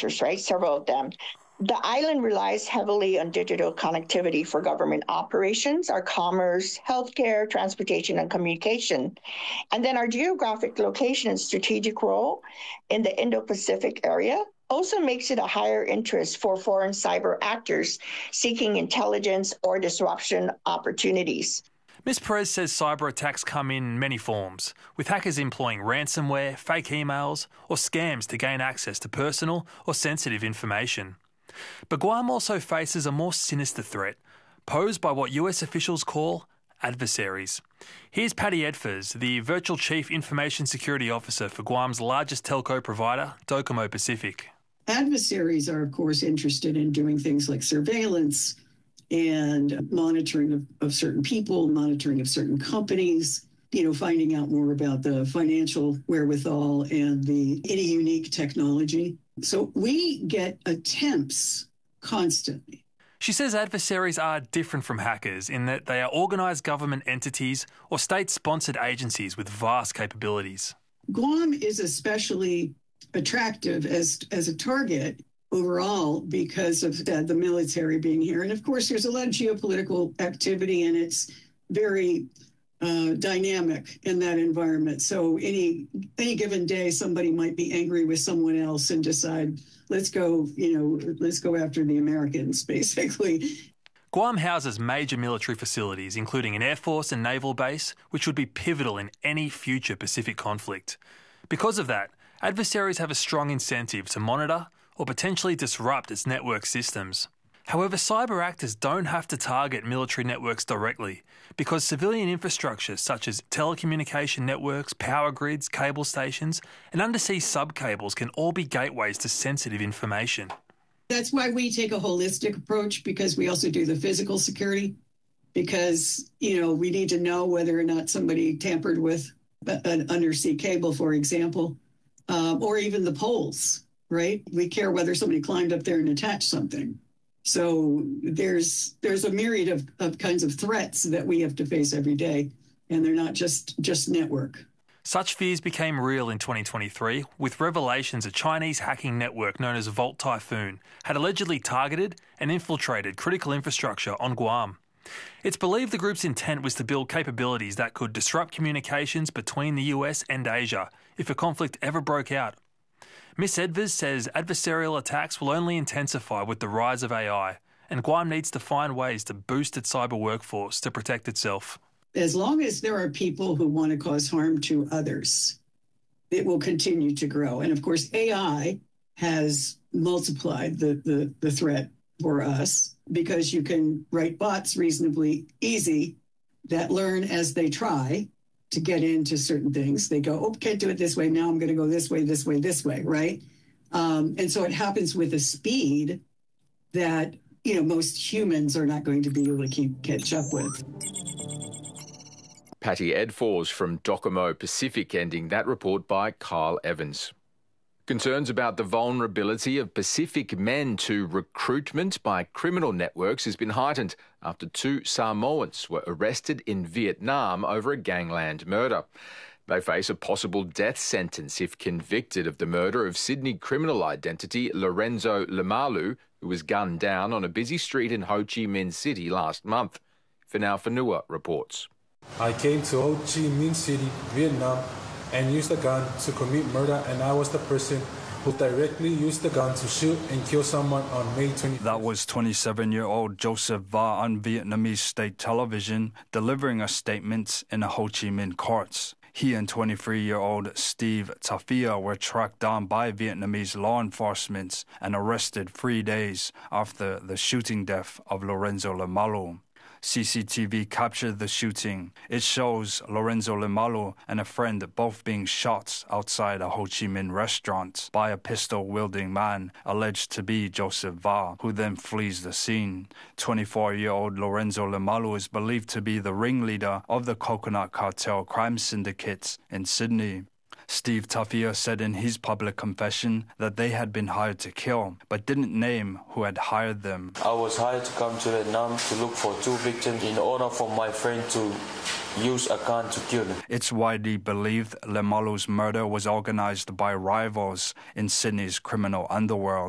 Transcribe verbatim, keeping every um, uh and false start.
actors, right? Several of them. The island relies heavily on digital connectivity for government operations, our commerce, healthcare, transportation, and communication. And then our geographic location and strategic role in the Indo-Pacific area also makes it a higher interest for foreign cyber actors seeking intelligence or disruption opportunities. Miz Perez says cyber attacks come in many forms, with hackers employing ransomware, fake emails, or scams to gain access to personal or sensitive information. But Guam also faces a more sinister threat, posed by what U S officials call adversaries. Here's Patty Edfors, the Virtual Chief Information Security Officer for Guam's largest telco provider, Docomo Pacific. Adversaries are, of course, interested in doing things like surveillance and monitoring of, of certain people, monitoring of certain companies, you know, finding out more about the financial wherewithal and the any unique technology. So we get attempts constantly. She says adversaries are different from hackers in that they are organised government entities or state-sponsored agencies with vast capabilities. Guam is especially attractive as, as a target overall because of the, the military being here. And of course, there's a lot of geopolitical activity and it's very uh, dynamic in that environment. So any any given day, somebody might be angry with someone else and decide, let's go, you know, let's go after the Americans, basically. Guam houses major military facilities, including an Air Force and naval base, which would be pivotal in any future Pacific conflict. Because of that, adversaries have a strong incentive to monitor or potentially disrupt its network systems. However, cyber actors don't have to target military networks directly because civilian infrastructure such as telecommunication networks, power grids, cable stations, and undersea subcables can all be gateways to sensitive information. That's why we take a holistic approach, because we also do the physical security, because, you know, we need to know whether or not somebody tampered with an undersea cable, for example, um, or even the poles, right? We care whether somebody climbed up there and attached something. So there's there's a myriad of, of kinds of threats that we have to face every day, and they're not just, just network. Such fears became real in twenty twenty-three with revelations a Chinese hacking network known as Volt Typhoon had allegedly targeted and infiltrated critical infrastructure on Guam. It's believed the group's intent was to build capabilities that could disrupt communications between the U S and Asia if a conflict ever broke out. Miz Edfors says adversarial attacks will only intensify with the rise of A I, and Guam needs to find ways to boost its cyber workforce to protect itself. As long as there are people who want to cause harm to others, it will continue to grow. And of course, A I has multiplied the, the, the threat for us, because you can write bots reasonably easy that learn as they try to get into certain things. They go, oh, can't do it this way. Now I'm going to go this way, this way, this way, right? Um, and so it happens with a speed that, you know, most humans are not going to be able to keep catch up with. Patty Edfors from Docomo Pacific, ending that report by Kyle Evans. Concerns about the vulnerability of Pacific men to recruitment by criminal networks has been heightened after two Samoans were arrested in Vietnam over a gangland murder. They face a possible death sentence if convicted of the murder of Sydney criminal identity Lorenzo Lemalu, who was gunned down on a busy street in Ho Chi Minh City last month. Finau Fanua reports. I came to Ho Chi Minh City, Vietnam, and used a gun to commit murder, and I was the person who directly used the gun to shoot and kill someone on May twenty-first. That was twenty-seven-year-old Joseph Va on Vietnamese state television, delivering a statement in the Ho Chi Minh courts. He and twenty-three-year-old Steve Tafia were tracked down by Vietnamese law enforcement and arrested three days after the shooting death of Lorenzo Lemalu. C C T V captured the shooting. It shows Lorenzo Lemalu and a friend both being shot outside a Ho Chi Minh restaurant by a pistol-wielding man alleged to be Joseph Va, who then flees the scene. twenty-four-year-old Lorenzo Lemalu is believed to be the ringleader of the Coconut Cartel crime syndicate in Sydney. Steve Tafia said in his public confession that they had been hired to kill, but didn't name who had hired them. I was hired to come to Vietnam to look for two victims in order for my friend to use a gun to kill them. It's widely believed Lemalu's murder was organized by rivals in Sydney's criminal underworld.